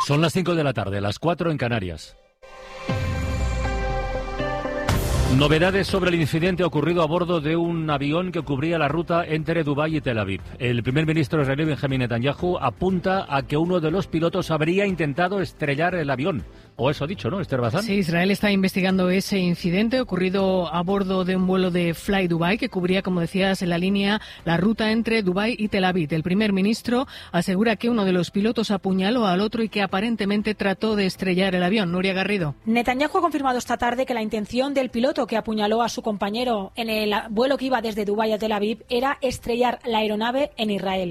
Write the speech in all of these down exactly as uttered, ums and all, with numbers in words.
Son las cinco de la tarde, las cuatro en Canarias. Novedades sobre el incidente ocurrido a bordo de un avión que cubría la ruta entre Dubái y Tel Aviv. El primer ministro israelí Benjamin Netanyahu apunta a que uno de los pilotos habría intentado estrellar el avión. O eso ha dicho, ¿no, Esther Bazán? Sí, Israel está investigando ese incidente ocurrido a bordo de un vuelo de Fly Dubai que cubría, como decías, en la línea la ruta entre Dubái y Tel Aviv. El primer ministro asegura que uno de los pilotos apuñaló al otro y que aparentemente trató de estrellar el avión. Nuria Garrido. Netanyahu ha confirmado esta tarde que la intención del piloto que apuñaló a su compañero en el vuelo que iba desde Dubái a Tel Aviv era estrellar la aeronave en Israel.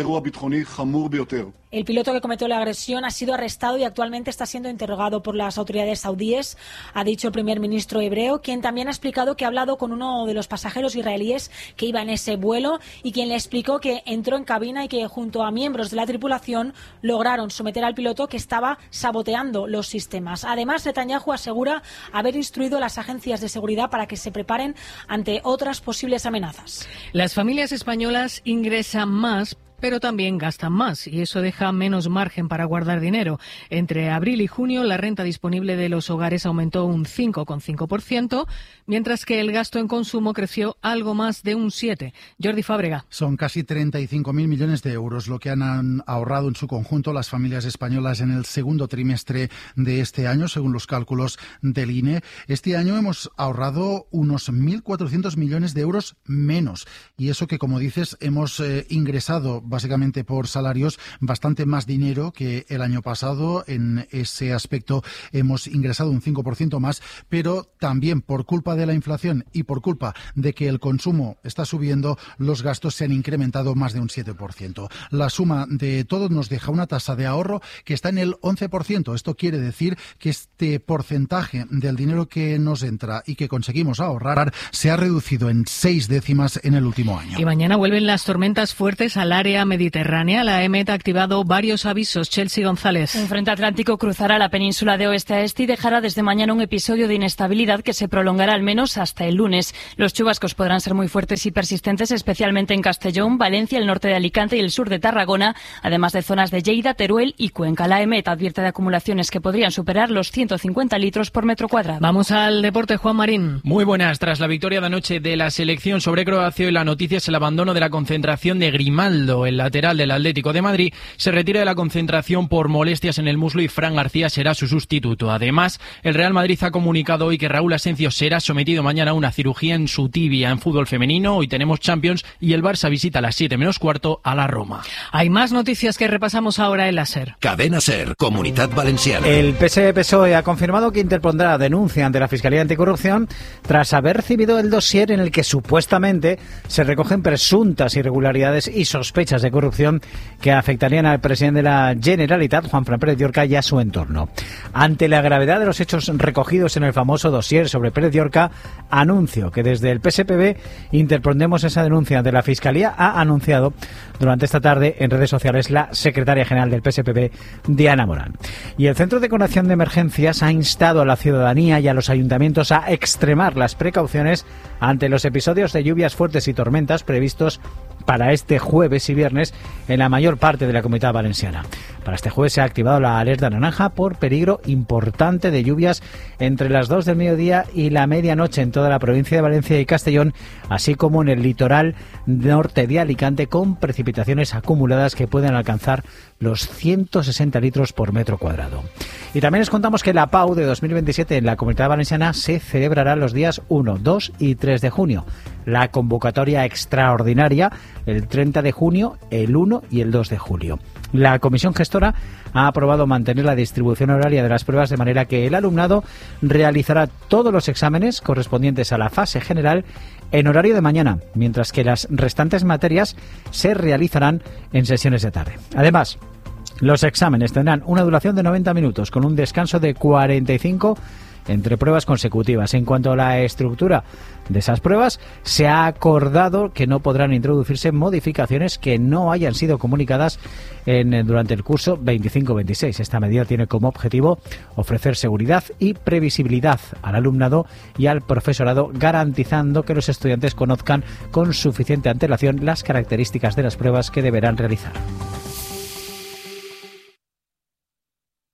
El piloto que cometió la agresión ha sido arrestado y actualmente está siendo interrogado por las autoridades saudíes, ha dicho el primer ministro hebreo, quien también ha explicado que ha hablado con uno de los pasajeros israelíes que iba en ese vuelo y quien le explicó que entró en cabina y que junto a miembros de la tripulación lograron someter al piloto que estaba saboteando los sistemas. Además, Netanyahu asegura haber instruido a las agencias de seguridad para que se preparen ante otras posibles amenazas. Las familias españolas ingresan más, pero también gastan más y eso deja menos margen para guardar dinero. Entre abril y junio la renta disponible de los hogares aumentó un cinco coma cinco por ciento, mientras que el gasto en consumo creció algo más de un siete por ciento. Jordi Fábrega. Son casi treinta y cinco mil millones de euros lo que han ahorrado en su conjunto las familias españolas en el segundo trimestre de este año, según los cálculos del I N E. Este año hemos ahorrado unos mil cuatrocientos millones de euros menos y eso que, como dices, hemos eh, ingresado básicamente por salarios, bastante más dinero que el año pasado. En ese aspecto hemos ingresado un cinco por ciento más, pero también por culpa de la inflación y por culpa de que el consumo está subiendo, los gastos se han incrementado más de un siete por ciento. La suma de todo nos deja una tasa de ahorro que está en el once por ciento. Esto quiere decir que este porcentaje del dinero que nos entra y que conseguimos ahorrar se ha reducido en seis décimas en el último año. Y mañana vuelven las tormentas fuertes al área mediterránea. La E M E T ha activado varios avisos. Chelsea González. Un frente atlántico cruzará la península de oeste a este y dejará desde mañana un episodio de inestabilidad que se prolongará al menos hasta el lunes. Los chubascos podrán ser muy fuertes y persistentes, especialmente en Castellón, Valencia, el norte de Alicante y el sur de Tarragona, además de zonas de Lleida, Teruel y Cuenca. La E M E T advierte de acumulaciones que podrían superar los ciento cincuenta litros por metro cuadrado. Vamos al deporte, Juan Marín. Muy buenas. Tras la victoria de anoche de la selección sobre Croacia, y la noticia es el abandono de la concentración de Grimaldo. El lateral del Atlético de Madrid se retira de la concentración por molestias en el muslo y Fran García será su sustituto. Además, el Real Madrid ha comunicado hoy que Raúl Asencio será sometido mañana a una cirugía en su tibia. En fútbol femenino, hoy tenemos Champions y el Barça visita a las siete menos cuarto a la Roma. Hay más noticias que repasamos ahora en la SER. Cadena SER, Comunidad Valenciana. El P S P S O E ha confirmado que interpondrá denuncia ante la Fiscalía Anticorrupción tras haber recibido el dossier en el que supuestamente se recogen presuntas irregularidades y sospechas de corrupción que afectarían al presidente de la Generalitat, Juanfran Pérez Llorca, y a su entorno. Ante la gravedad de los hechos recogidos en el famoso dossier sobre Pérez Llorca, anuncio que desde el P S P B interpondremos esa denuncia ante la Fiscalía, ha anunciado durante esta tarde en redes sociales la secretaria general del P S P B, Diana Morán. Y el Centro de Coordinación de Emergencias ha instado a la ciudadanía y a los ayuntamientos a extremar las precauciones ante los episodios de lluvias fuertes y tormentas previstos para este jueves y viernes en la mayor parte de la Comunidad Valenciana. Para este jueves se ha activado la alerta naranja por peligro importante de lluvias entre las dos del mediodía y la medianoche en toda la provincia de Valencia y Castellón, así como en el litoral norte de Alicante, con precipitaciones acumuladas que pueden alcanzar los ciento sesenta litros por metro cuadrado. Y también les contamos que la PAU de dos mil veintisiete en la Comunidad Valenciana se celebrará los días uno, dos y tres de junio. La convocatoria extraordinaria el treinta de junio, el uno y el dos de julio. La comisión gestora ha aprobado mantener la distribución horaria de las pruebas de manera que el alumnado realizará todos los exámenes correspondientes a la fase general en horario de mañana, mientras que las restantes materias se realizarán en sesiones de tarde. Además, los exámenes tendrán una duración de noventa minutos con un descanso de cuarenta y cinco entre pruebas consecutivas. En cuanto a la estructura de esas pruebas, se ha acordado que no podrán introducirse modificaciones que no hayan sido comunicadas en, durante el curso veinticinco veintiséis. Esta medida tiene como objetivo ofrecer seguridad y previsibilidad al alumnado y al profesorado, garantizando que los estudiantes conozcan con suficiente antelación las características de las pruebas que deberán realizar.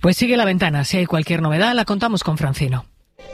Pues sigue La Ventana. Si hay cualquier novedad, la contamos con Francino.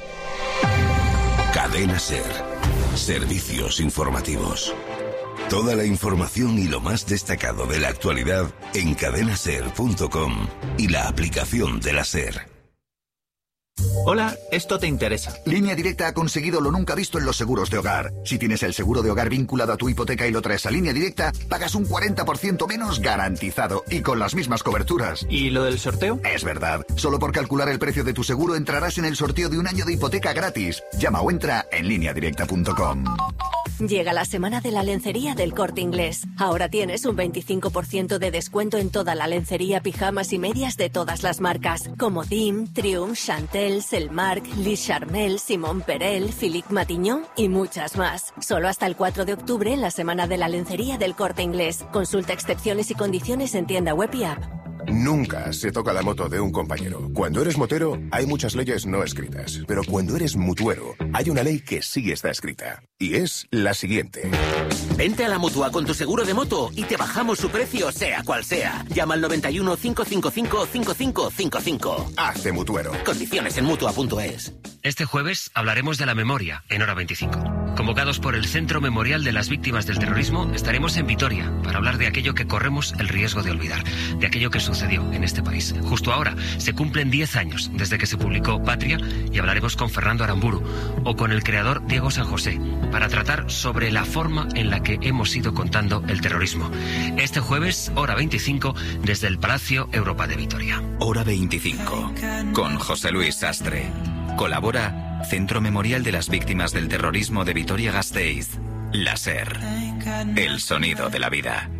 Cadena SER. Servicios informativos. Toda la información y lo más destacado de la actualidad en cadena ser punto com y la aplicación de la SER. Hola, esto te interesa. Línea Directa ha conseguido lo nunca visto en los seguros de hogar. Si tienes el seguro de hogar vinculado a tu hipoteca y lo traes a Línea Directa, pagas un cuarenta por ciento menos garantizado y con las mismas coberturas. ¿Y lo del sorteo? Es verdad. Solo por calcular el precio de tu seguro entrarás en el sorteo de un año de hipoteca gratis. Llama o entra en línea directa punto com. Llega la semana de la lencería del Corte Inglés. Ahora tienes un veinticinco por ciento de descuento en toda la lencería, pijamas y medias de todas las marcas, como Dim, Triumph, Chantel, Selmark, Lis Charmel, Simon Perel, Philippe Matignon y muchas más. Solo hasta el cuatro de octubre en la semana de la lencería del Corte Inglés. Consulta excepciones y condiciones en tienda web y app. Nunca se toca la moto de un compañero. Cuando eres motero, hay muchas leyes no escritas. Pero cuando eres mutuero, hay una ley que sí está escrita. Y es la siguiente. Vente a la Mutua con tu seguro de moto y te bajamos su precio, sea cual sea. Llama al noventa y uno, cinco cinco cinco, cinco cinco cinco cinco. Hazte mutuero. Condiciones en mutua punto es. Este jueves hablaremos de la memoria en Hora veinticinco. Convocados por el Centro Memorial de las Víctimas del Terrorismo, estaremos en Vitoria para hablar de aquello que corremos el riesgo de olvidar, de aquello que sucedió en este país. Justo ahora se cumplen diez años desde que se publicó Patria y hablaremos con Fernando Aramburu o con el creador Diego San José para tratar sobre la forma en la que hemos ido contando el terrorismo. Este jueves, Hora veinticinco, desde el Palacio Europa de Vitoria. Hora veinticinco, con José Luis Sastre. Colabora Centro Memorial de las Víctimas del Terrorismo de Vitoria-Gasteiz. La SER. El sonido de la vida.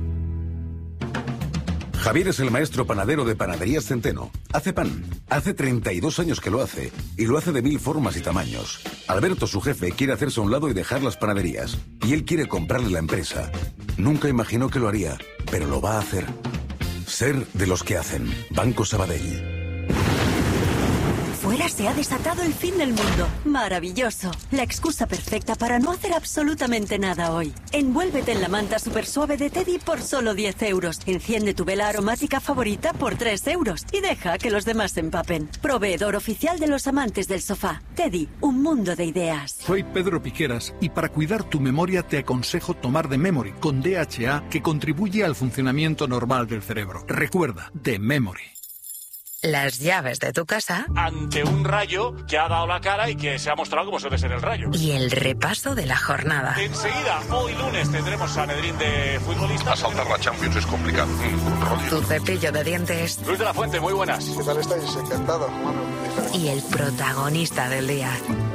Javier es el maestro panadero de Panaderías Centeno. Hace pan. Hace treinta y dos años que lo hace. Y lo hace de mil formas y tamaños. Alberto, su jefe, quiere hacerse a un lado y dejar las panaderías. Y él quiere comprarle la empresa. Nunca imaginó que lo haría, pero lo va a hacer. Ser de los que hacen. Banco Sabadell. Fuera se ha desatado el fin del mundo. Maravilloso. La excusa perfecta para no hacer absolutamente nada hoy. Envuélvete en la manta super suave de Teddy por solo diez euros. Enciende tu vela aromática favorita por tres euros. Y deja que los demás se empapen. Proveedor oficial de los amantes del sofá. Teddy, un mundo de ideas. Soy Pedro Piqueras y para cuidar tu memoria te aconsejo tomar The Memory con D H A, que contribuye al funcionamiento normal del cerebro. Recuerda, The Memory. Las llaves de tu casa ante un Rayo que ha dado la cara y que se ha mostrado como suele ser el Rayo. Y el repaso de la jornada. Enseguida, hoy lunes, tendremos a Sanedrín de futbolistas. Asaltar la Champions es complicado. Tu cepillo de dientes. Luis de la Fuente, muy buenas. ¿Qué tal estáis? Encantado. Bueno, y el protagonista del día.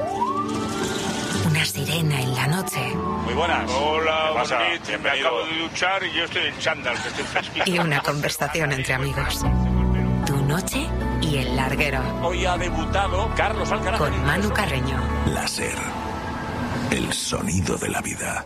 Una sirena en la noche. Muy buenas. Hola, Madrid. Me acabo de duchar y yo estoy en chándal, que estoy fresquito. Y una conversación entre amigos. Tu noche y el larguero. Hoy ha debutado Carlos Alcaraz. Con Manu Carreño. La SER. El sonido de la vida.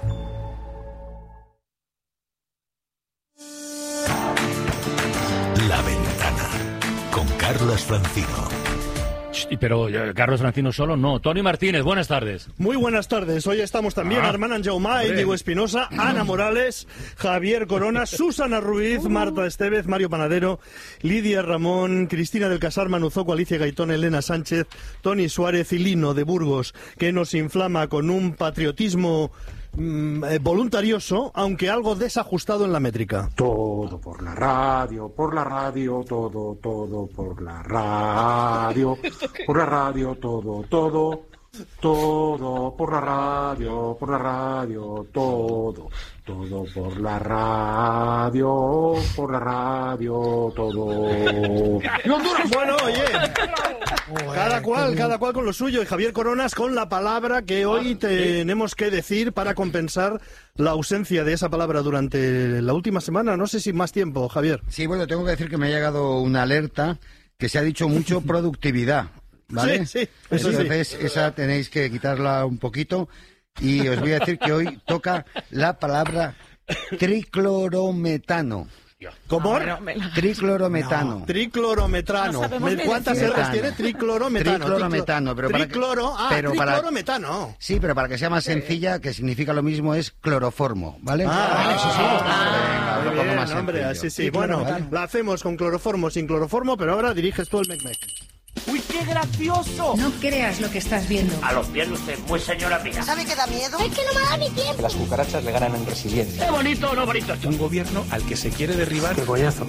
La Ventana. Con Carlos Francino. Pero eh, Carlos Francino solo no. Tony Martínez, buenas tardes. Muy buenas tardes. Hoy estamos también ah, Armand Anjaumá, Diego Espinosa, Ana Morales, Javier Corona, Susana Ruiz, Marta Estevez, Mario Panadero, Lidia Ramón, Cristina del Casar, Manu Zoco, Alicia Gaitón, Elena Sánchez, Tony Suárez y Lino de Burgos, que nos inflama con un patriotismo mm, voluntarioso, aunque algo desajustado en la métrica. Todo por la radio, por la radio, todo, todo por la radio, por la radio, todo, todo, todo por la radio, por la radio, todo, todo por la radio, por la radio, todo. Bueno, oye, cada cual, cada cual con lo suyo. Y Javier Coronas con la palabra que hoy tenemos que decir para compensar la ausencia de esa palabra durante la última semana. No sé si más tiempo, Javier. Sí, bueno, tengo que decir que me ha llegado una alerta que se ha dicho mucho productividad, ¿vale? Sí, sí, eso Entonces, sí. esa tenéis que quitarla un poquito. Y os voy a decir que hoy toca la palabra triclorometano. ¿Cómo? No, la... Triclorometano. No. Triclorometano. No ¿Cuántas R's tiene? Triclorometano. Triclorometano. Pero Tricloro, para, ah, pero triclorometano. Para, sí, pero para que sea más sencilla, que significa lo mismo, es cloroformo, ¿vale? Ah, vale, sí, sí. Ah, venga, Muy lo pongo bien, más hombre, sencillo. sí, sí. Sí, Bueno, claro. la hacemos con cloroformo, sin cloroformo, pero ahora diriges tú el mec-mec. ¡Uy, qué gracioso! No creas lo que estás viendo. A los pies usted, muy señora mía. ¿Sabe que da miedo? Es que no me da ni tiempo. Las cucarachas le ganan en resiliencia. ¡Qué bonito o no bonito esto! Un gobierno al que se quiere derribar. ¡Qué coñazo!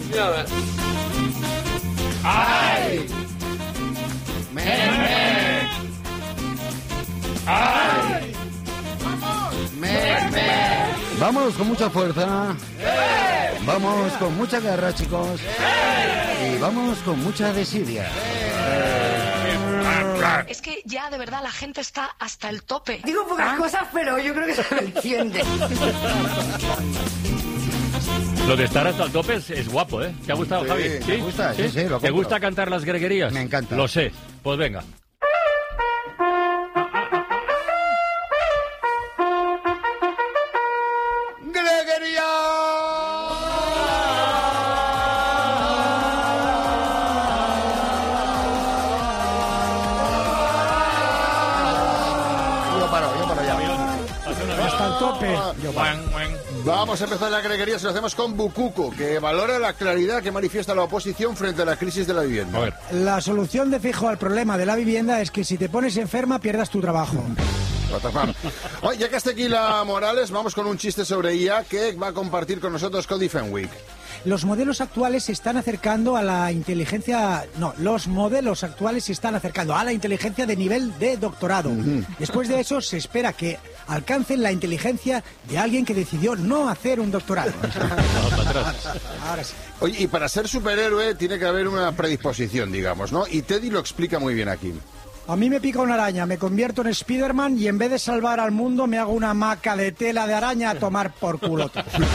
¡Ay! ¡Me, me! ¡Ay! ¡Me, me! Vamos con mucha fuerza. Vamos con mucha garra, chicos. Y vamos con mucha desidia. Es que ya de verdad la gente está hasta el tope. Digo pocas cosas, pero yo creo que se me entiende. Lo de estar hasta el tope es, es guapo, ¿eh? ¿Te ha gustado, Sí, Javi? me gusta, sí, sí, lo ¿Te compro. gusta cantar las greguerías? Me encanta. Lo sé. Pues venga. Yo paro, yo paro ya. Hasta el tope. Yo paro. Vamos a empezar la greguería, se lo hacemos con Bucuco, que valora la claridad que manifiesta la oposición frente a la crisis de la vivienda. A ver. La solución de fijo al problema de la vivienda es que si te pones enferma pierdas tu trabajo. Oye, ya que está aquí la Morales, vamos con un chiste sobre I A que va a compartir con nosotros Cody Fenwick. Los modelos actuales se están acercando a la inteligencia... No, los modelos actuales se están acercando a la inteligencia de nivel de doctorado. Ujú. Después de eso se espera que alcancen la inteligencia de alguien que decidió no hacer un doctorado. Ahora sí. Oye, y para ser superhéroe tiene que haber una predisposición, digamos, ¿no? Y Teddy lo explica muy bien aquí. A mí me pica una araña, me convierto en Spiderman y en vez de salvar al mundo me hago una hamaca de tela de araña a tomar por culo.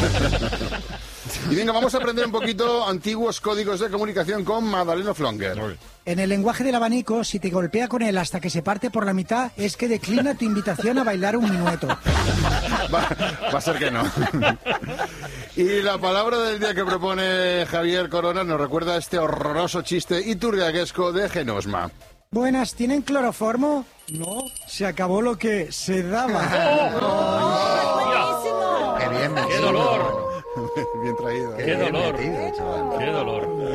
Y venga, vamos a aprender un poquito antiguos códigos de comunicación con Madaleno Flonger. En el lenguaje del abanico, si te golpea con él hasta que se parte por la mitad, es que declina tu invitación a bailar un minueto. Va, va a ser que no. Y la palabra del día que propone Javier Corona nos recuerda este horroroso chiste iturriaguesco de Genosma. Buenas, ¿tienen cloroformo? No, se acabó lo que se daba. Qué bien, ¡Qué dolor! Bien traído. ¡Qué dolor! Bien metido, chaval. ¡Qué dolor!